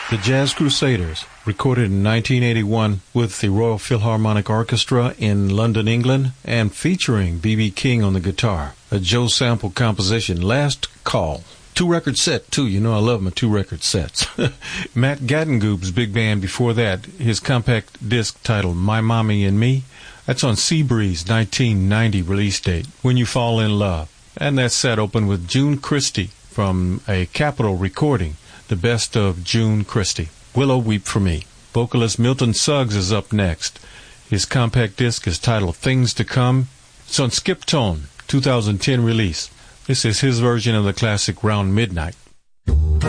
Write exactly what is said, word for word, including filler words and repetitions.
The Jazz Crusaders, recorded in nineteen eighty-one with the Royal Philharmonic Orchestra in London, England, and featuring B B King on the guitar. A Joe Sample composition, Last Call. Two-record set, too. You know I love my two-record sets. Matt Gattengoob's big band before that, his compact disc titled My Mommy and Me. That's on Seabreeze, nineteen ninety release date, When You Fall in Love. And that set opened with June Christie from a Capitol recording, the best of June Christie. Willow Weep for Me. Vocalist Milton Suggs is up next. His compact disc is titled Things to Come. It's on Skip Tone, two thousand ten release. This is his version of the classic Round Midnight.